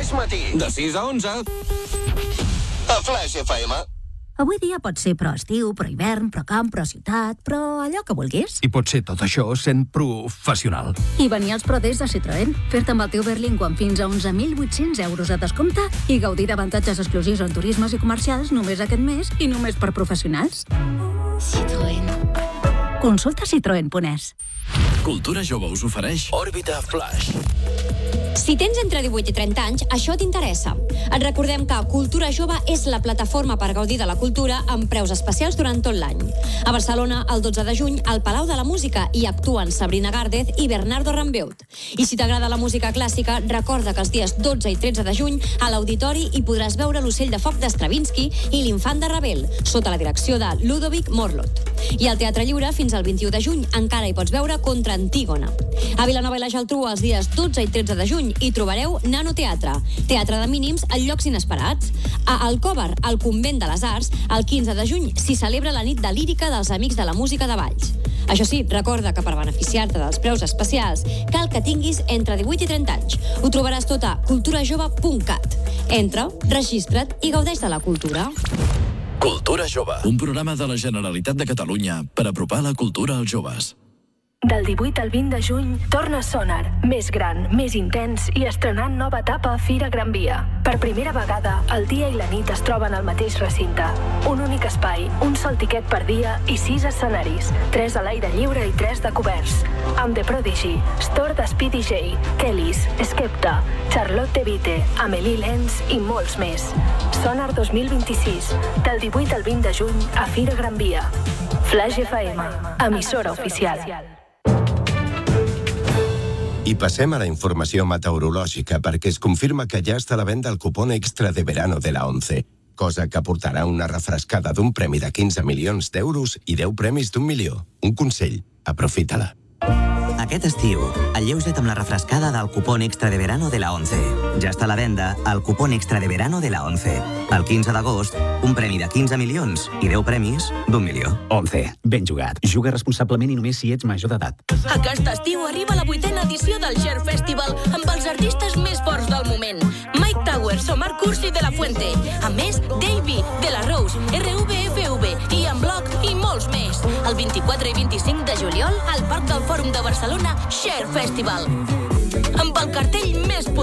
Flash Matí. De 6 a 11. A Flash FM. Avui dia pot ser pro estiu, pro hivern, pro camp, pro ciutat, pro allò que vulguis. I pot ser tot això sent professional. I venir als Pro Days de Citroën, fer-te amb el teu Berlingo amb fins a 11.800 euros de descompte i gaudir d'avantatges exclusius en turismes i comercials només aquest mes i només per professionals. Citroën. Consulta citroen.es. Cultura Jove us ofereix Òrbita Flash. Si tens entre 18 i 30 anys, això t'interessa. Et recordem que Cultura Jove és la plataforma per gaudir de la cultura amb preus especials durant tot l'any. A Barcelona, el 12 de juny, al Palau de la Música hi actuen Sabrina Gàrdez i Bernardo Rambeut. I si t'agrada la música clàssica, recorda que els dies 12 i 13 de juny a l'Auditori hi podràs veure l'Ocell de Foc d'Stravinsky i l'Infant de Ravel, sota la direcció de Ludovic Morlot. I al Teatre Lliure, fins al 21 de juny, encara hi pots veure Contra Antígona. A Vilanova i la Geltrú, els dies 12 i 13 de juny, hi trobareu Nano Teatre, teatre de mínims en llocs inesperats. A Alcòver, al Convent de les Arts, el 15 de juny s'hi celebra la nit de lírica dels Amics de la Música de Valls. Això sí, recorda que per beneficiar-te dels preus especials cal que tinguis entre 18 i 30 anys. Ho trobaràs tot a culturajove.cat. Entra, registra't i gaudeix de la cultura. Cultura Jove, un programa de la Generalitat de Catalunya per apropar la cultura als joves. Del 18 al 20 de juny torna Sonar, més gran, més intens i estrenant nova etapa a Fira Gran Via. Per primera vegada, el dia i la nit es troben al mateix recinte. Un únic espai, un sol tiquet per dia i 6 escenaris, 3 a l'aire lliure i 3 de coberts. Amb The Prodigy, Store de Speedy J, Kellys, Skepta, Charlotte Vite, Amélie Lenz i molts més. Sonar 2026, del 18 al 20 de juny a Fira Gran Via. Flash FM, emissora oficial. I passem a la informació meteorològica perquè es confirma que ja està a la venda el cupón extra de verano de la 11, cosa que aportarà una refrescada d'un premi de 15 milions d'euros i 10 premis d'1 milió. Un consell, aprofita-la. Aquest estiu, alleuja't amb la refrescada del cupón extra de verano de la 11. Ja està a la venda el cupón extra de verano de la 11. El 15 d'agost, un premi de 15 milions i 10 premis d'1 milió. 11. Ben jugat. Juga responsablement i només si ets major d'edat. Aquest estiu arriba la 8ª edició del Share Festival amb els artistes més forts del moment. Mike Towers, Omar Kursi de la Fuente. A més, Davey, De La Rose, RVFV, Ian Block i molts més. El 24 i 25 de juliol al Parc del Fòrum de Barcelona, Share Festival. Amb el cartell més